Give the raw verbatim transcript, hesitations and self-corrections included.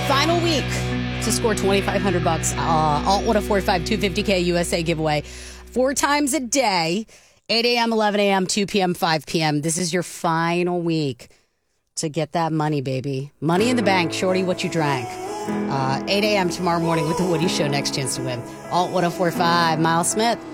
Final week to score twenty-five hundred bucks. Uh, Alt one oh four five two fifty K U S A giveaway. Four times a day, eight a.m., eleven a.m., two p.m., five p.m. This is your final week to get that money, baby. Money in the bank. Shorty, what you drank. Uh, eight a.m. tomorrow morning with The Woody Show. Next chance to win. Alt one oh four five, Miles Smith.